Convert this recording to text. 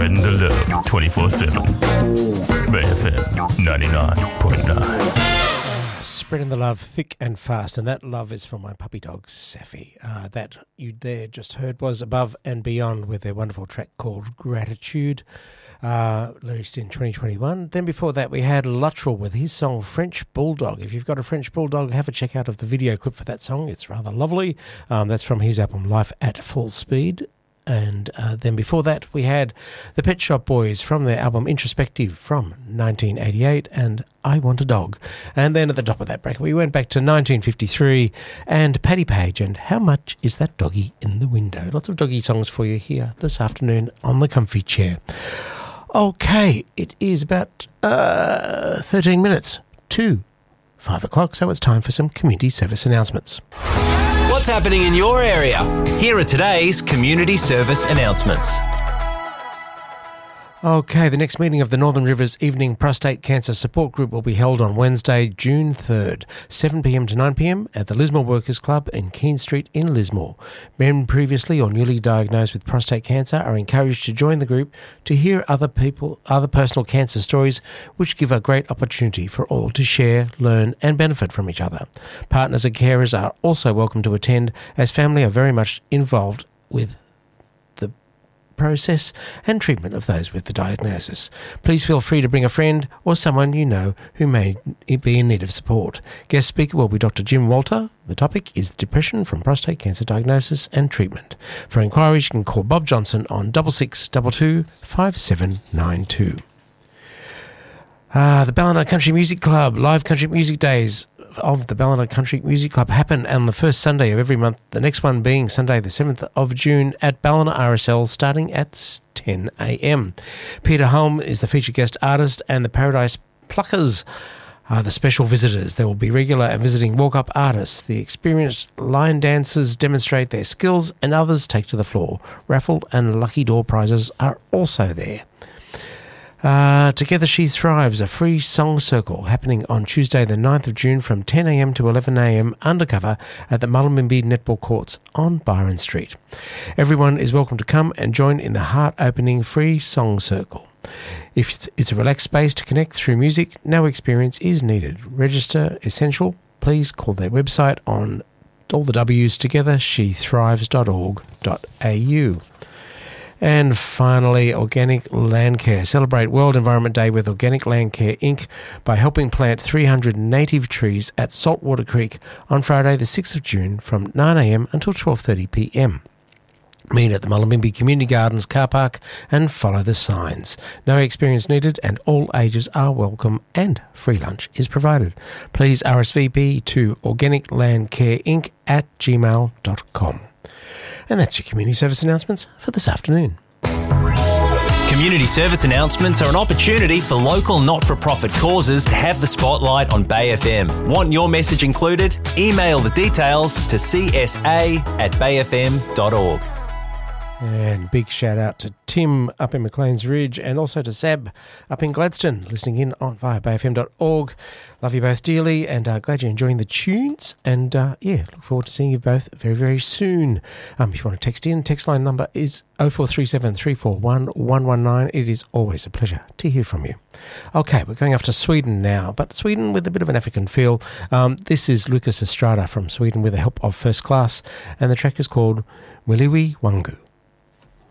Spreading the love 24/7. Bay FM 99.9. Spreading the love thick and fast, and that love is from my puppy dog, Safi. That you there just heard was Above and Beyond with their wonderful track called Gratitude, released in 2021. Then before that, we had Luttrell with his song French Bulldog. If you've got a French Bulldog, have a check out of the video clip for that song. It's rather lovely. That's from his album Life at Full Speed. And then before that, we had the Pet Shop Boys from their album Introspective from 1988 and I Want a Dog. And then at the top of that bracket, we went back to 1953 and Paddy Page and How Much Is That Doggy in the Window? Lots of doggy songs for you here this afternoon on the comfy chair. Okay, it is about 13 minutes to 5 o'clock, so it's time for some community service announcements. What's happening in your area? Here are today's community service announcements. Okay, the next meeting of the Northern Rivers Evening Prostate Cancer Support Group will be held on Wednesday, June 3rd, 7pm to 9pm at the Lismore Workers Club in Keene Street in Lismore. Men previously or newly diagnosed with prostate cancer are encouraged to join the group to hear other personal cancer stories, which give a great opportunity for all to share, learn and benefit from each other. Partners and carers are also welcome to attend, as family are very much involved with process and treatment of those with the diagnosis. Please feel free to bring a friend or someone you know who may be in need of support. Guest speaker will be Dr. Jim Walter. The topic is depression from prostate cancer diagnosis and treatment. For inquiries, you can call Bob Johnson on 6622 5792. The Ballina Country Music Club live country music days of the Ballina Country Music Club happen on the first Sunday of every month, the next one being Sunday the 7th of June at Ballina RSL starting at 10 a.m. Peter Holm is the featured guest artist and the Paradise Pluckers are the special visitors. There will be regular and visiting walk-up artists. The experienced line dancers demonstrate their skills and others take to the floor. Raffle and lucky door prizes are also there. Together She Thrives, a free song circle happening on Tuesday the 9th of June from 10 a.m. to 11 a.m. undercover at the Mullumbimby Netball Courts on Byron Street. Everyone is welcome to come and join in the heart-opening free song circle. If it's a relaxed space to connect through music, no experience is needed. Register essential. Please call their website on all the W's together, shethrives.org.au. And finally, Organic Land Care. Celebrate World Environment Day with Organic Land Care Inc. by helping plant 300 native trees at Saltwater Creek on Friday the 6th of June from 9 a.m. until 12:30 p.m. Meet at the Mullumbimby Community Gardens car park and follow the signs. No experience needed and all ages are welcome and free lunch is provided. Please RSVP to organiclandcareinc@gmail.com. And that's your community service announcements for this afternoon. Community service announcements are an opportunity for local not-for-profit causes to have the spotlight on Bay FM. Want your message included? Email the details to csa@bayfm.org. And big shout out to Tim up in McLean's Ridge and also to Sab up in Gladstone, listening in on via bayfm.org. Love you both dearly and glad you're enjoying the tunes. And look forward to seeing you both very, very soon. If you want to text in, text line number is 0437 341 119. It is always a pleasure to hear from you. Okay, we're going off to Sweden now, but Sweden with a bit of an African feel. This is Lucas Estrada from Sweden with the help of First Class, and the track is called Wiliwi Wangu.